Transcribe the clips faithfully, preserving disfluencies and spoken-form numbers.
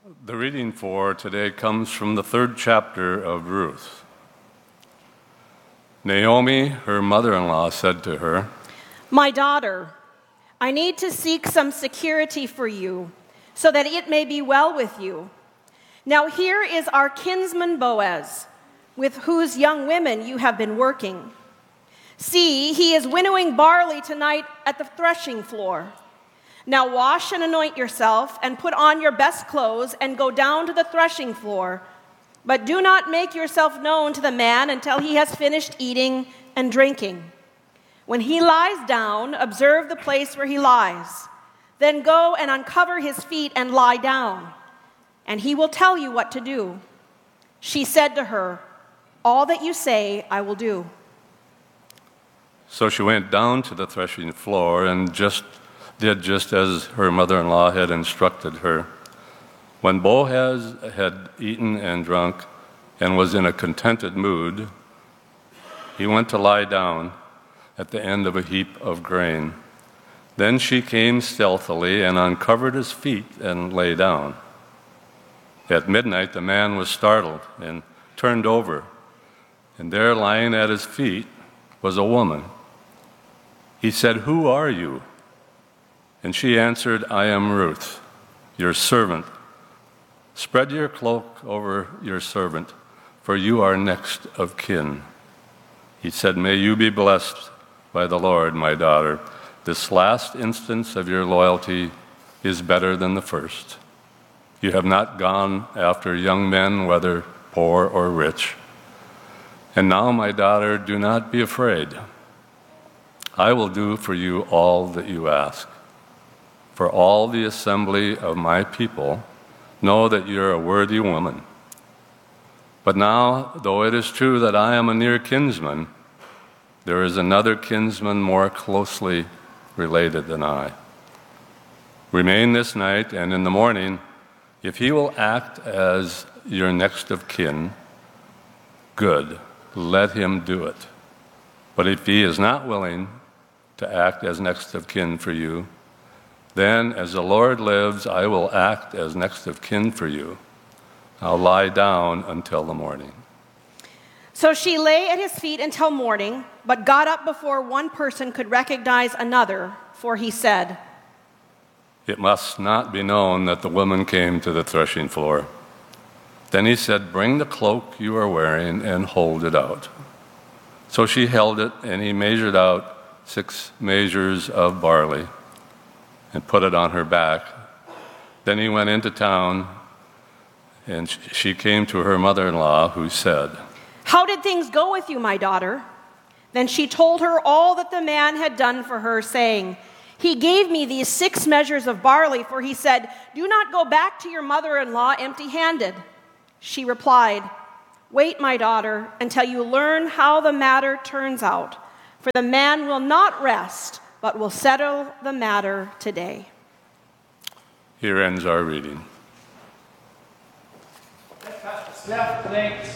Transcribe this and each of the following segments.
The reading for today comes from the third chapter of Ruth. Naomi, her mother-in-law, said to her, "My daughter, I need to seek some security for you, so that it may be well with you. Now here is our kinsman Boaz, with whose young women you have been working. See, he is winnowing barley tonight at the threshing floor. Now wash and anoint yourself, and put on your best clothes, and go down to the threshing floor. But do not make yourself known to the man until he has finished eating and drinking. When he lies down, observe the place where he lies. Then go and uncover his feet and lie down, and he will tell you what to do." She said to her, "All that you say, I will do." So she went down to the threshing floor and just did just as her mother-in-law had instructed her. When Boaz had eaten and drunk and was in a contented mood, he went to lie down at the end of a heap of grain. Then she came stealthily and uncovered his feet and lay down. At midnight the man was startled and turned over, and there lying at his feet was a woman. He said, "Who are you?" And she answered, "I am Ruth, your servant. Spread your cloak over your servant, for you are next of kin." He said, "May you be blessed by the Lord, my daughter. This last instance of your loyalty is better than the first. You have not gone after young men, whether poor or rich. And now, my daughter, do not be afraid. I will do for you all that you ask. For all the assembly of my people know that you're a worthy woman. But now, though it is true that I am a near kinsman, there is another kinsman more closely related than I. Remain this night, and in the morning, if he will act as your next of kin, good, let him do it. But if he is not willing to act as next of kin for you, then, as the Lord lives, I will act as next of kin for you. I'll lie down until the morning." So she lay at his feet until morning, but got up before one person could recognize another, for he said, "It must not be known that the woman came to the threshing floor." Then he said, "Bring the cloak you are wearing and hold it out." So she held it, and he measured out six measures of barley and put it on her back. Then he went into town, and she came to her mother-in-law, who said, "How did things go with you, my daughter?" Then she told her all that the man had done for her, saying, "He gave me these six measures of barley, for he said, 'Do not go back to your mother-in-law empty-handed.'" She replied, "Wait, my daughter, until you learn how the matter turns out, for the man will not rest, but will settle the matter today." Here ends our reading. Pastor Steph, thanks.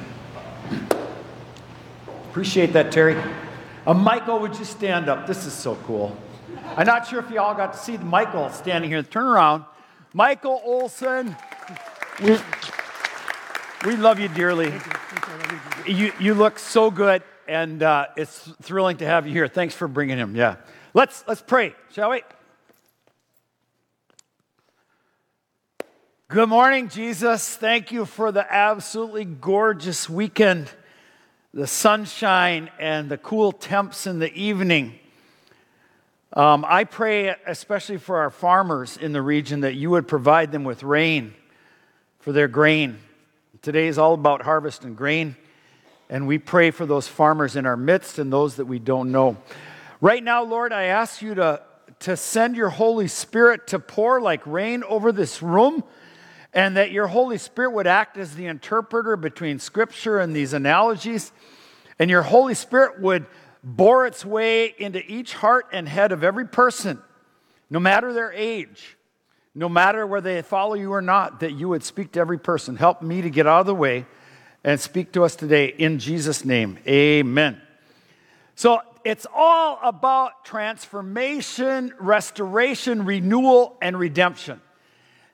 Appreciate that, Terry. Uh, Michael, would you stand up? This is so cool. I'm not sure if you all got to see Michael standing here. Turn around. Michael Olson. We, we love you dearly. You, you look so good, and uh, it's thrilling to have you here. Thanks for bringing him. Yeah. Let's, let's pray, shall we? Good morning, Jesus. Thank you for the absolutely gorgeous weekend, the sunshine and the cool temps in the evening. Um, I pray especially for our farmers in the region that you would provide them with rain for their grain. Today is all about harvest and grain, and we pray for those farmers in our midst and those that we don't know. Right now, Lord, I ask you to, to send your Holy Spirit to pour like rain over this room, and that your Holy Spirit would act as the interpreter between Scripture and these analogies, and your Holy Spirit would bore its way into each heart and head of every person, no matter their age, no matter whether they follow you or not, that you would speak to every person. Help me to get out of the way and speak to us today in Jesus' name. Amen. So it's all about transformation, restoration, renewal, and redemption.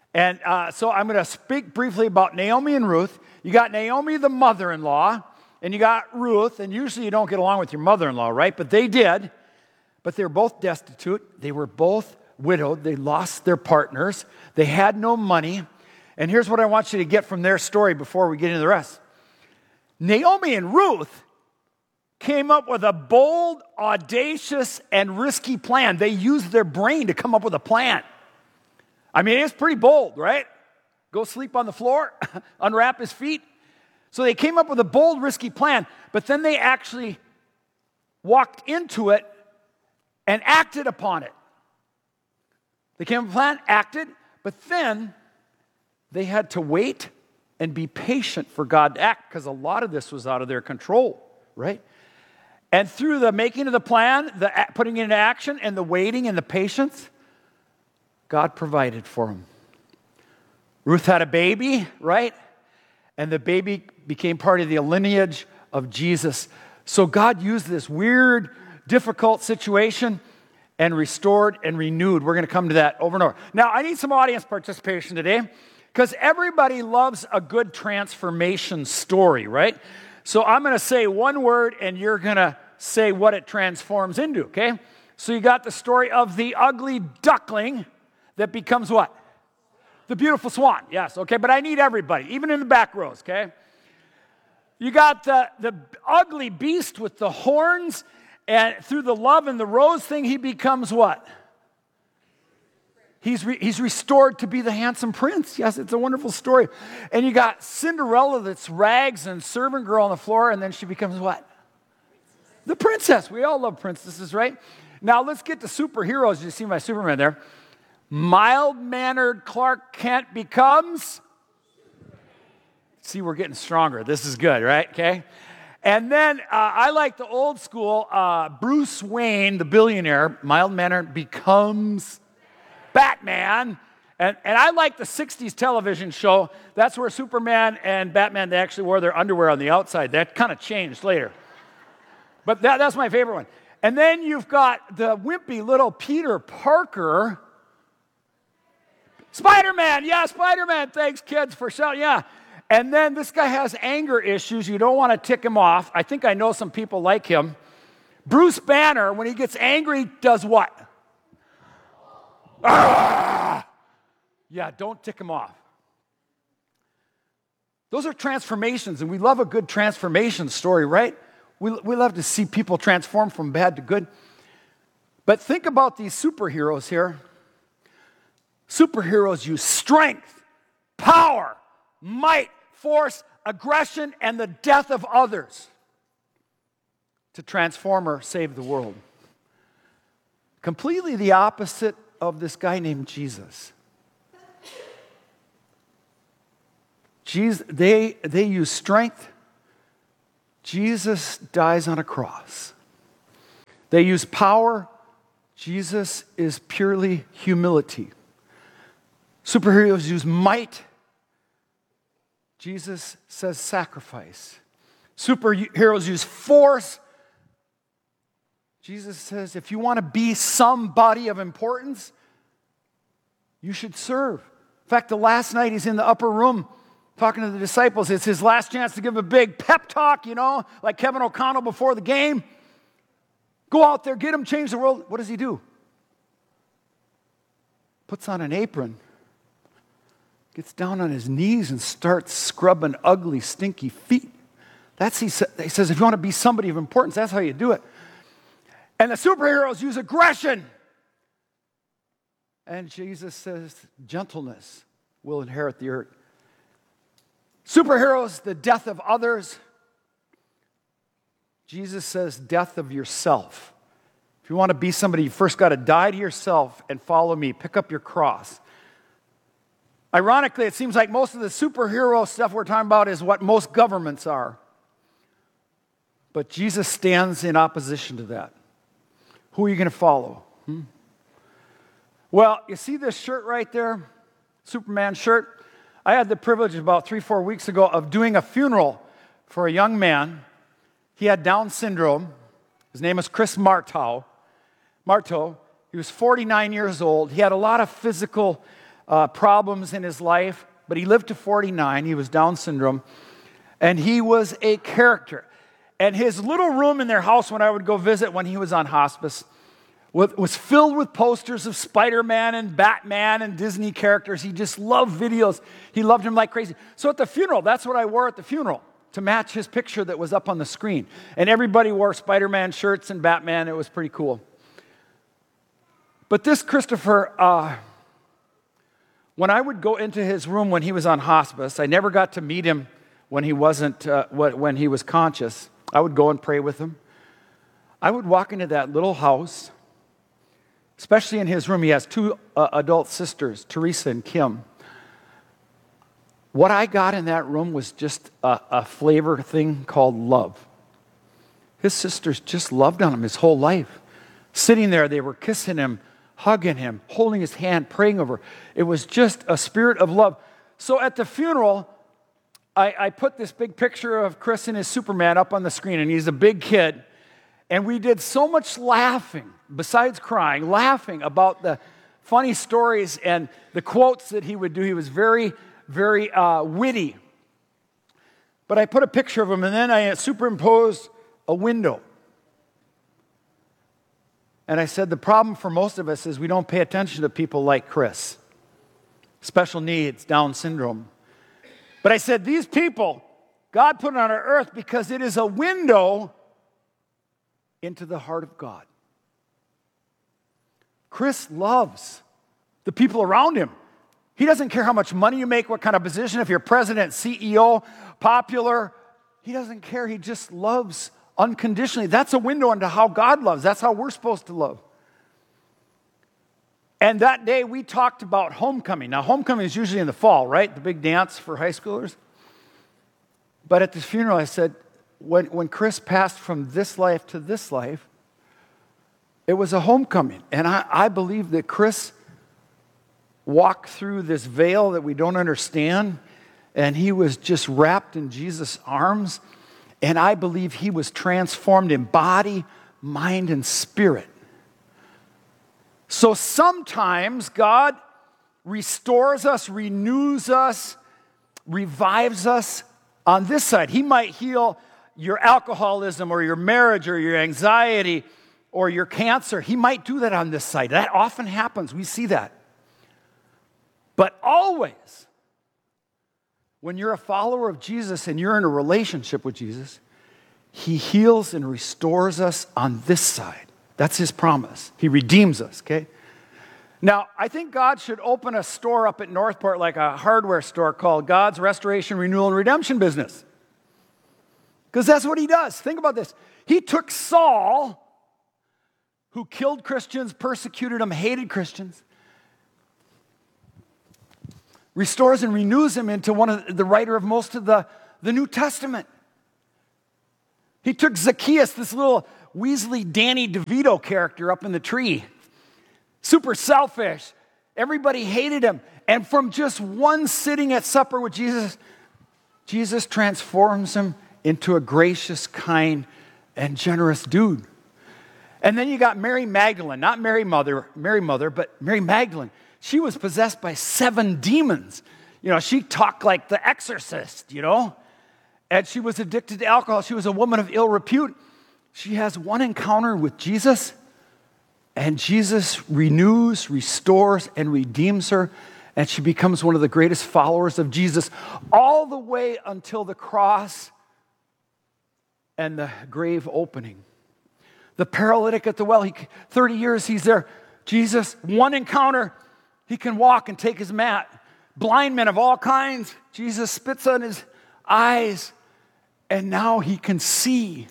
And uh, so I'm going to speak briefly about Naomi and Ruth. You got Naomi, the mother-in-law, and you got Ruth, and usually you don't get along with your mother-in-law, right? But they did. But they were both destitute. They were both widowed. They lost their partners. They had no money. And here's what I want you to get from their story before we get into the rest. Naomi and Ruth came up with a bold, audacious, and risky plan. They used their brain to come up with a plan. I mean, it's pretty bold, right? Go sleep on the floor, unwrap his feet. So they came up with a bold, risky plan, but then they actually walked into it and acted upon it. They came up with a plan, acted, but then they had to wait and be patient for God to act, because a lot of this was out of their control, right? And through the making of the plan, the putting it into action, and the waiting and the patience, God provided for them. Ruth had a baby, right? And the baby became part of the lineage of Jesus. So God used this weird, difficult situation and restored and renewed. We're going to come to that over and over. Now, I need some audience participation today, because everybody loves a good transformation story, right? So I'm going to say one word, and you're going to say what it transforms into, okay? So you got the story of the ugly duckling that becomes what? The beautiful swan, yes, okay? But I need everybody, even in the back rows, okay? You got the, the ugly beast with the horns, and through the love and the rose thing, he becomes what? He's, re, he's restored to be the handsome prince. Yes, it's a wonderful story. And you got Cinderella that's rags and servant girl on the floor, and then she becomes what? The princess. We all love princesses, right? Now let's get to superheroes. You see my Superman there. Mild-mannered Clark Kent becomes... See, we're getting stronger. This is good, right? Okay. And then uh, I like the old school. Uh, Bruce Wayne, the billionaire, mild-mannered, becomes Batman. And, and I like the sixties television show. That's where Superman and Batman, they actually wore their underwear on the outside. That kind of changed later. But that, that's my favorite one. And then you've got the wimpy little Peter Parker. Spider-Man, yeah, Spider-Man. Thanks, kids, for shouting, yeah. And then this guy has anger issues. You don't want to tick him off. I think I know some people like him. Bruce Banner, when he gets angry, does what? Ah! Yeah, don't tick him off. Those are transformations, and we love a good transformation story, right? We, we love to see people transform from bad to good. But think about these superheroes here. Superheroes use strength, power, might, force, aggression, and the death of others to transform or save the world. Completely the opposite of this guy named Jesus. Jesus they, they use strength. Jesus dies on a cross. They use power. Jesus is purely humility. Superheroes use might. Jesus says sacrifice. Superheroes use force. Jesus says if you want to be somebody of importance, you should serve. In fact, the last night he's in the upper room talking to the disciples. It's his last chance to give a big pep talk, you know, like Kevin O'Connell before the game. Go out there, get him, change the world. What does he do? Puts on an apron, gets down on his knees and starts scrubbing ugly, stinky feet. That's he, sa- he says, if you want to be somebody of importance, that's how you do it. And the superheroes use aggression. And Jesus says, gentleness will inherit the earth. Superheroes, the death of others. Jesus says, death of yourself. If you want to be somebody, you first got to die to yourself and follow me. Pick up your cross. Ironically, it seems like most of the superhero stuff we're talking about is what most governments are. But Jesus stands in opposition to that. Who are you going to follow? Hmm? Well, you see this shirt right there? Superman shirt? I had the privilege about three, four weeks ago of doing a funeral for a young man. He had Down syndrome. His name is Chris Martow. Martow. He was forty-nine years old. He had a lot of physical uh, problems in his life, but he lived to forty-nine. He was Down syndrome, and he was a character. And his little room in their house when I would go visit when he was on hospice was filled with posters of Spider-Man and Batman and Disney characters. He just loved videos. He loved him like crazy. So at the funeral, that's what I wore at the funeral, to match his picture that was up on the screen. And everybody wore Spider-Man shirts and Batman. It was pretty cool. But this Christopher, uh, when I would go into his room when he was on hospice, I never got to meet him when he wasn't, uh, when he was conscious. I would go and pray with him. I would walk into that little house, especially in his room. He has two uh, adult sisters, Teresa and Kim. What I got in that room was just a, a flavor thing called love. His sisters just loved on him his whole life. Sitting there, they were kissing him, hugging him, holding his hand, praying over. It was just a spirit of love. So at the funeral, I, I put this big picture of Chris and his Superman up on the screen, and he's a big kid. And we did so much laughing, besides crying, laughing about the funny stories and the quotes that he would do. He was very, very uh, witty. But I put a picture of him, and then I superimposed a window. And I said, the problem for most of us is we don't pay attention to people like Chris. Special needs, Down syndrome. But I said, these people, God put on our earth because it is a window into the heart of God. Chris loves the people around him. He doesn't care how much money you make, what kind of position, if you're president, C E O, popular. He doesn't care. He just loves unconditionally. That's a window into how God loves. That's how we're supposed to love. And that day we talked about homecoming. Now, homecoming is usually in the fall, right? The big dance for high schoolers. But at this funeral, I said, when, when Chris passed from this life to this life, it was a homecoming. And I, I believe that Chris walked through this veil that we don't understand, and he was just wrapped in Jesus' arms. And I believe he was transformed in body, mind, and spirit. So sometimes God restores us, renews us, revives us on this side. He might heal your alcoholism or your marriage or your anxiety or your cancer. He might do that on this side. That often happens. We see that. But always, when you're a follower of Jesus and you're in a relationship with Jesus, he heals and restores us on this side. That's his promise. He redeems us, okay? Now, I think God should open a store up at Northport, like a hardware store called God's Restoration, Renewal, and Redemption Business. Because that's what he does. Think about this. He took Saul, who killed Christians, persecuted them, hated Christians, restores and renews him into one of the writer of most of the, the New Testament. He took Zacchaeus, this little Weasley Danny DeVito character up in the tree. Super selfish. Everybody hated him. And from just one sitting at supper with Jesus, Jesus transforms him into a gracious, kind, and generous dude. And then you got Mary Magdalene, not Mary Mother, Mary Mother, but Mary Magdalene. She was possessed by seven demons. You know, she talked like the exorcist, you know. And she was addicted to alcohol. She was a woman of ill repute. She has one encounter with Jesus, and Jesus renews, restores, and redeems her, and she becomes one of the greatest followers of Jesus, all the way until the cross and the grave opening. The paralytic at the well, he, thirty years he's there. Jesus, one encounter, he can walk and take his mat. Blind men of all kinds, Jesus spits on his eyes, and now he can see.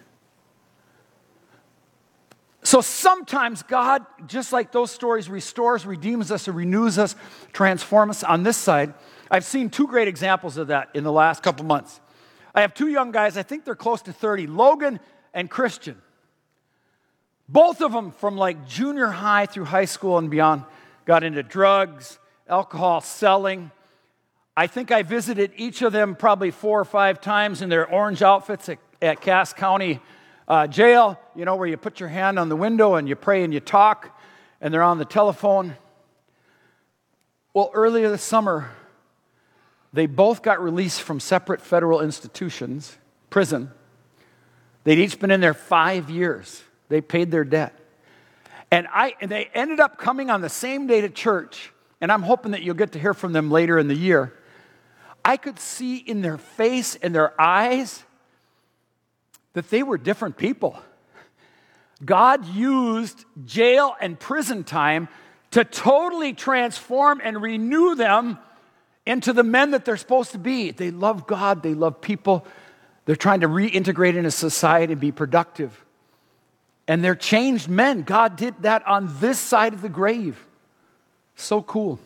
So sometimes God, just like those stories, restores, redeems us, and renews us, transforms us. On this side, I've seen two great examples of that in the last couple months. I have two young guys, I think they're close to thirty, Logan and Christian. Both of them from like junior high through high school and beyond got into drugs, alcohol, selling. I think I visited each of them probably four or five times in their orange outfits at, at Cass County uh, Jail, you know, where you put your hand on the window and you pray and you talk, and they're on the telephone. Well, earlier this summer, they both got released from separate federal institutions, prison. They'd each been in there five years. They paid their debt. And, I, and they ended up coming on the same day to church, and I'm hoping that you'll get to hear from them later in the year. I could see in their face and their eyes that they were different people. God used jail and prison time to totally transform and renew them into the men that they're supposed to be. They love God, they love people. They're trying to reintegrate into society and be productive. And they're changed men. God did that on this side of the grave. So cool.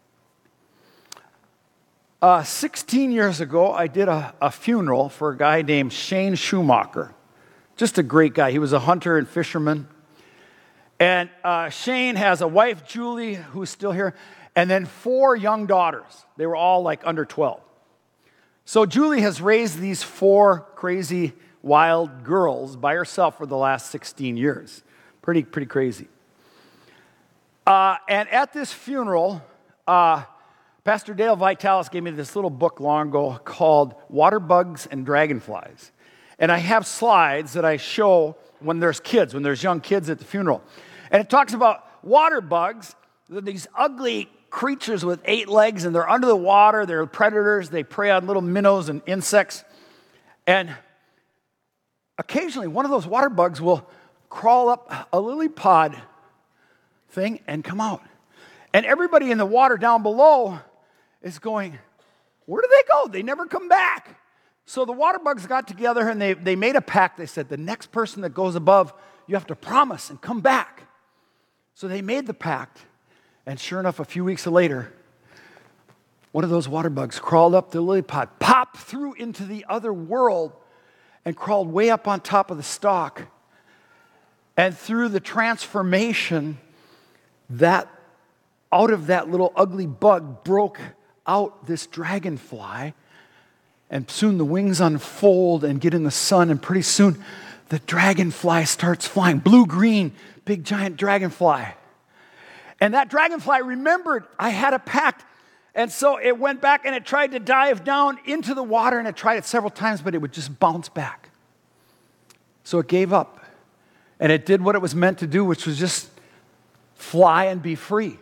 Uh, sixteen years ago, I did a, a funeral for a guy named Shane Schumacher. Just a great guy. He was a hunter and fisherman. And uh, Shane has a wife, Julie, who's still here, and then four young daughters. They were all like under twelve. So Julie has raised these four crazy, wild girls by herself for the last sixteen years. Pretty, pretty crazy. Uh, and at this funeral, uh, Pastor Dale Vitalis gave me this little book long ago called Water Bugs and Dragonflies. And I have slides that I show when there's kids, when there's young kids at the funeral. And it talks about water bugs. They're these ugly creatures with eight legs, and they're under the water. They're predators. They prey on little minnows and insects. And occasionally, one of those water bugs will crawl up a lily pod thing and come out. And everybody in the water down below is going, where do they go? They never come back. So the water bugs got together and they, they made a pact. They said, the next person that goes above, you have to promise and come back. So they made the pact. And sure enough, a few weeks later, one of those water bugs crawled up the lily pad, popped through into the other world, and crawled way up on top of the stalk. And through the transformation, that out of that little ugly bug broke out this dragonfly. And soon the wings unfold and get in the sun, and pretty soon the dragonfly starts flying. Blue-green, big giant dragonfly. And that dragonfly remembered, I had a pact. And so it went back and it tried to dive down into the water, and it tried it several times, but it would just bounce back. So it gave up. And it did what it was meant to do, which was just fly and be free.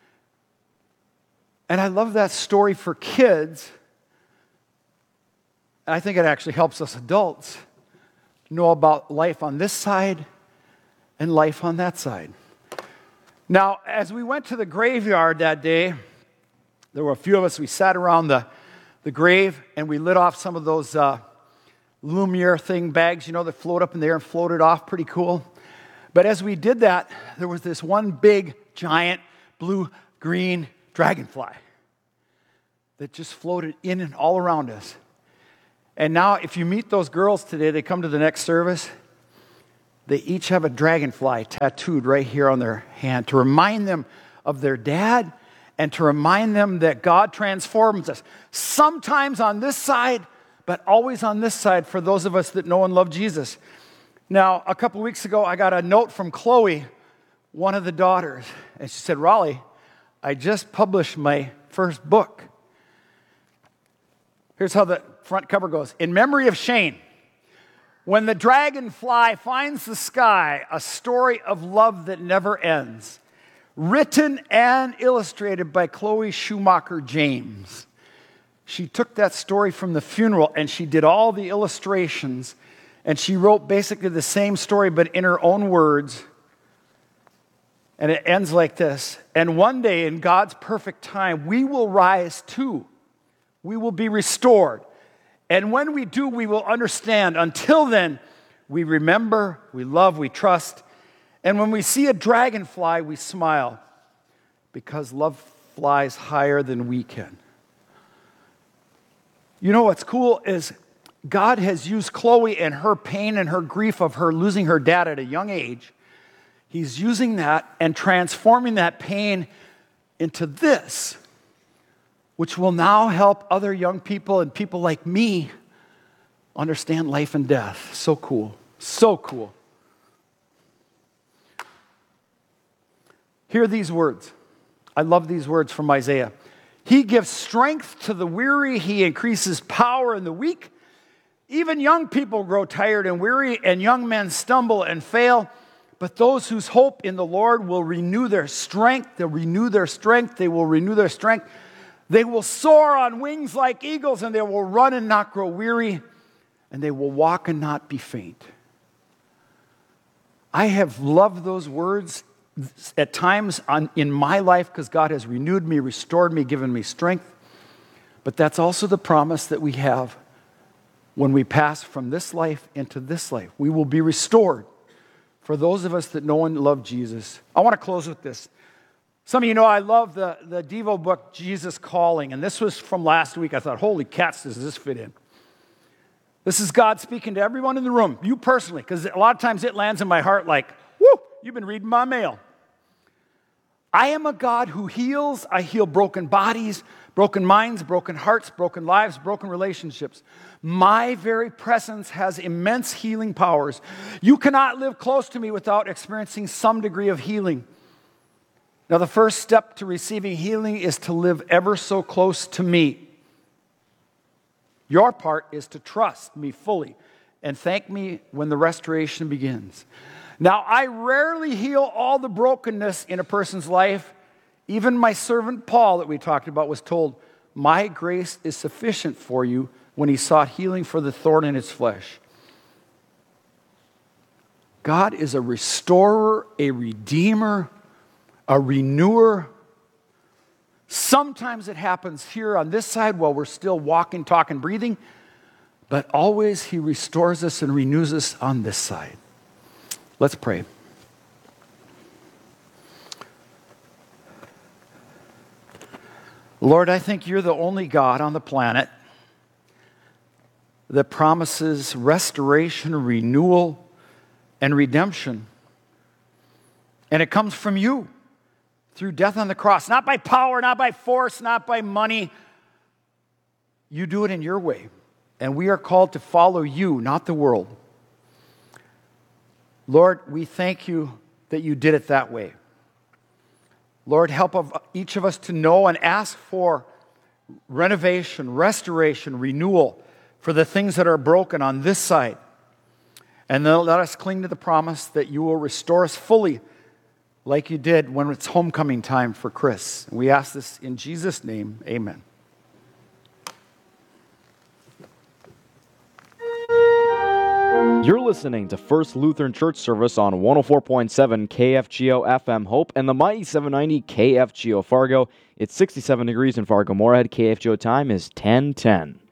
And I love that story for kids. I think it actually helps us adults know about life on this side and life on that side. Now, as we went to the graveyard that day, there were a few of us. We sat around the, the grave and we lit off some of those uh, Lumiere thing bags, you know, that float up in the air and floated off. Pretty cool. But as we did that, there was this one big, giant, blue-green dragonfly that just floated in and all around us. And now, if you meet those girls today, they come to the next service, they each have a dragonfly tattooed right here on their hand to remind them of their dad and to remind them that God transforms us. Sometimes on this side, but always on this side for those of us that know and love Jesus. Now, a couple weeks ago, I got a note from Chloe, one of the daughters, and she said, Raleigh, I just published my first book. Here's how the front cover goes. In memory of Shane, when the dragonfly finds the sky, a story of love that never ends. Written and illustrated by Chloe Schumacher James. She took that story from the funeral and she did all the illustrations, and she wrote basically the same story but in her own words. And it ends like this. And one day in God's perfect time, we will rise too. We will be restored. And when we do, we will understand. Until then, we remember, we love, we trust. And when we see a dragonfly, we smile because love flies higher than we can. You know what's cool is God has used Chloe and her pain and her grief of her losing her dad at a young age. He's using that and transforming that pain into this, which will now help other young people and people like me understand life and death. So cool. So cool. Hear these words. I love these words from Isaiah. He gives strength to the weary. He increases power in the weak. Even young people grow tired and weary, and young men stumble and fail. But those whose hope in the Lord will renew their strength. They'll renew their strength. They will renew their strength. They will soar on wings like eagles, and they will run and not grow weary, and they will walk and not be faint. I have loved those words at times on, in my life because God has renewed me, restored me, given me strength. But that's also the promise that we have when we pass from this life into this life. We will be restored for those of us that know and love Jesus. I want to close with this. Some of you know I love the, the Devo book, Jesus Calling. And this was from last week. I thought, holy cats, does this fit in? This is God speaking to everyone in the room, you personally, because a lot of times it lands in my heart like, whoo, you've been reading my mail. I am a God who heals. I heal broken bodies, broken minds, broken hearts, broken lives, broken relationships. My very presence has immense healing powers. You cannot live close to me without experiencing some degree of healing. Now, the first step to receiving healing is to live ever so close to me. Your part is to trust me fully and thank me when the restoration begins. Now, I rarely heal all the brokenness in a person's life. Even my servant Paul that we talked about was told, my grace is sufficient for you when he sought healing for the thorn in his flesh. God is a restorer, a redeemer, a renewer. Sometimes it happens here on this side while we're still walking, talking, breathing, but always he restores us and renews us on this side. Let's pray. Lord, I think you're the only God on the planet that promises restoration, renewal, and redemption. And it comes from you through death on the cross, not by power, not by force, not by money. You do it in your way. And we are called to follow you, not the world. Lord, we thank you that you did it that way. Lord, help of each of us to know and ask for renovation, restoration, renewal for the things that are broken on this side. And then let us cling to the promise that you will restore us fully like you did when it's homecoming time for Chris. We ask this in Jesus' name, amen. You're listening to First Lutheran Church Service on one oh four point seven K F G O F M Hope and the mighty seven ninety K F G O Fargo. It's sixty-seven degrees in Fargo Moorhead. K F G O time is ten ten.